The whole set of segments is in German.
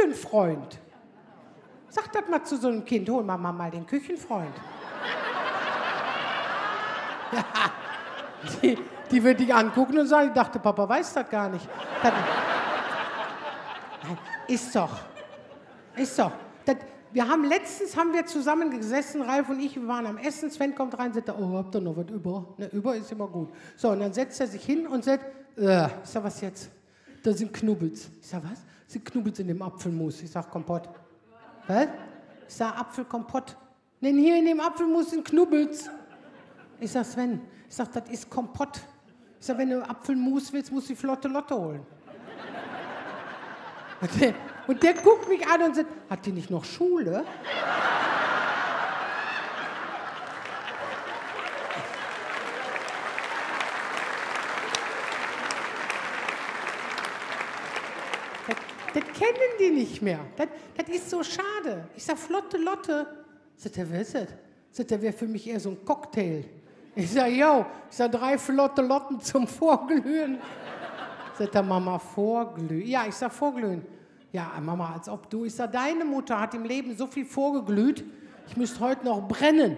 Küchenfreund. Sag das mal zu so einem Kind, hol Mama mal den Küchenfreund. Ja, die wird dich angucken und sagen, ich dachte, Papa weiß das gar nicht. Das, nein, ist doch. Letztens haben wir zusammen gesessen, Ralf und ich, wir waren am Essen, Sven kommt rein und sagt, oh, habt ihr noch was über? Ne, über ist immer gut. So, und dann setzt er sich hin und sagt, ich sag, was jetzt? Da sind Knubbels. Ich sag, was? Das sind Knubbels in dem Apfelmus. Ich sag, Kompott. Was? Ich sag, Apfelkompott. Denn hier in dem Apfelmus sind Knubbels. Ich sag, Sven, das ist Kompott. Ich sag, wenn du Apfelmus willst, musst du die flotte Lotte holen. Und der guckt mich an und sagt, hat die nicht noch Schule? Das kennen die nicht mehr. Das ist so schade. Ich sag, flotte Lotte. Sagt er, wer ist das? Sagt er, wäre für mich eher so ein Cocktail. Ich sag, yo, 3 flotte Lotten zum Vorglühen. Sagt er, Mama, vorglühen? Ja, ich sag, vorglühen. Ja, Mama, als ob du. Ich sag, deine Mutter hat im Leben so viel vorgeglüht, ich müsste heute noch brennen.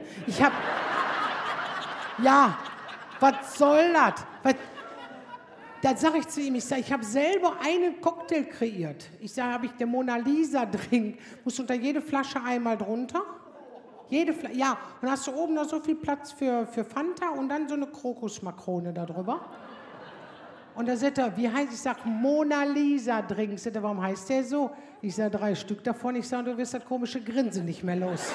Ja, was soll das? Da sage ich zu ihm, ich habe selber einen Cocktail kreiert. Ich sage, habe ich den Mona Lisa Drink, muss unter jede Flasche einmal drunter. Ja, und hast du oben noch so viel Platz für Fanta und dann so eine Krokusmakrone da drüber. Und da sagt er, wie heißt, ich sage, Mona Lisa Drink. Sagt er, warum heißt der so? Ich sage, 3 Stück davon. Ich sage, du wirst das komische Grinsen nicht mehr los.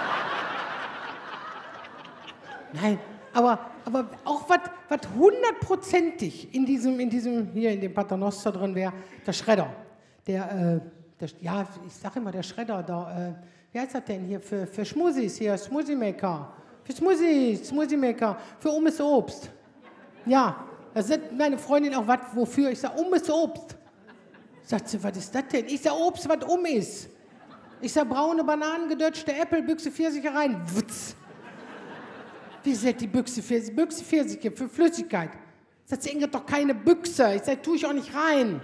Nein, aber auch was hundertprozentig in dem Paternoster drin wäre, der Schredder. Ja, ich sage immer, der Schredder, wie heißt das denn hier, für Schmusis hier, Smoothie Maker. Für Smoothie Maker, für Obst. Ja. Da sagt meine Freundin auch, was, wofür? Ich sage, ist Obst. Sagt sie, was ist das denn? Ich sage, Obst, was ist. Ich sage, braune Bananen, gedötschte Äpfel, Büchse Pfirsiche rein. Wutz. Wie sagt die Büchse Pfirsiche? Büchse Pfirsiche für Flüssigkeit. Sagt sie, Ingrid, doch keine Büchse. Ich sage, tue ich auch nicht rein.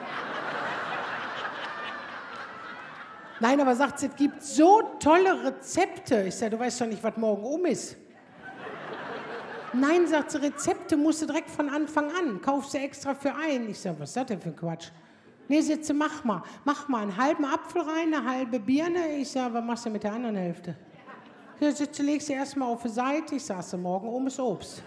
Nein, aber sagt sie, es gibt so tolle Rezepte. Ich sage, du weißt doch nicht, was morgen ist. Nein, sagt sie, Rezepte musst du direkt von Anfang an. Kaufst du extra für ein. Ich sage, was ist das denn für ein Quatsch? Nee, sagt sie, mach mal einen halben Apfel rein, eine halbe Birne. Ich sage, was machst du mit der anderen Hälfte? Ja, sagt sie, legst du erstmal auf die Seite. Ich sage, morgen ist Obst.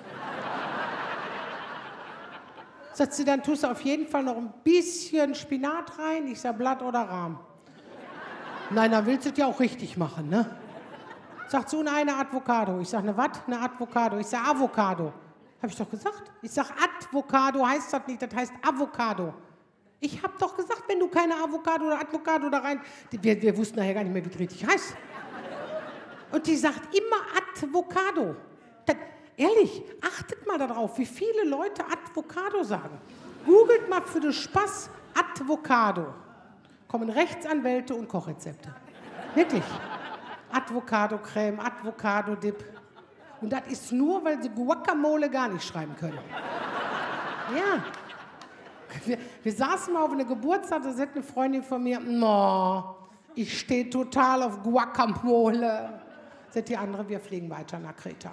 Sagt sie, dann tust du auf jeden Fall noch ein bisschen Spinat rein. Ich sage, Blatt oder Rahm. Nein, dann willst du es ja auch richtig machen, ne? Sagt so, eine Avocado. Ich sage, eine was? Eine Avocado. Ich sage, Avocado. Habe ich doch gesagt. Ich sage, Avocado heißt das nicht, das heißt Avocado. Ich habe doch gesagt, wenn du keine Avocado oder Avocado da rein... Wir wussten nachher gar nicht mehr, wie es richtig heißt. Und die sagt immer Avocado. Ehrlich, achtet mal darauf, wie viele Leute Avocado sagen. Googelt mal für den Spaß Avocado. Kommen Rechtsanwälte und Kochrezepte. Wirklich. Avocado-Creme, Avocado-Dip. Und das ist nur, weil sie Guacamole gar nicht schreiben können. Ja. Wir saßen mal auf einer Geburtstag, da sagt eine Freundin von mir, no, ich stehe total auf Guacamole. Sagt die andere, wir fliegen weiter nach Kreta.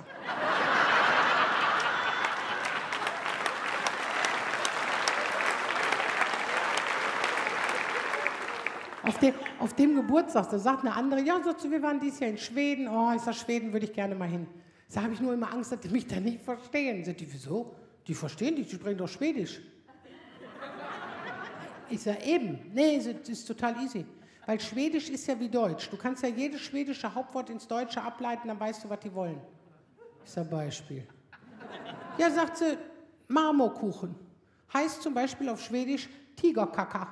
Auf dem Geburtstag, da sagt eine andere, ja, sagt sie, wir waren dieses Jahr in Schweden. Oh, ich sage, Schweden würde ich gerne mal hin. Da habe ich nur immer Angst, dass die mich da nicht verstehen. Sagt die, wieso? Die verstehen dich, die sprechen doch Schwedisch. Ich sage, eben. Nee, das ist total easy. Weil Schwedisch ist ja wie Deutsch. Du kannst ja jedes schwedische Hauptwort ins Deutsche ableiten, dann weißt du, was die wollen. Ich sage, Beispiel. Ja, sagt sie, Marmorkuchen. Heißt zum Beispiel auf Schwedisch Tigerkaka.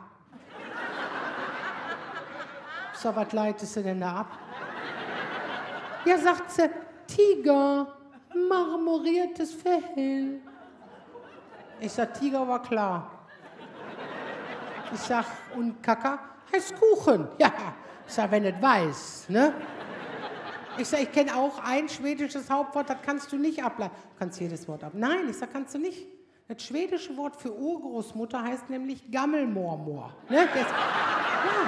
So, was leitest du denn da ab? Ja, sagt sie, Tiger, marmoriertes Fell. Ich sag, Tiger war klar. Ich sag, und Kaka heißt Kuchen. Ja, ich sag, wenn es weiß, ne? Ich sag, ich kenne auch ein schwedisches Hauptwort, das kannst du nicht ableiten. Du kannst jedes Wort ab. Nein, ich sag, kannst du nicht. Das schwedische Wort für Urgroßmutter heißt nämlich Gammelmormor. Ne? Ja.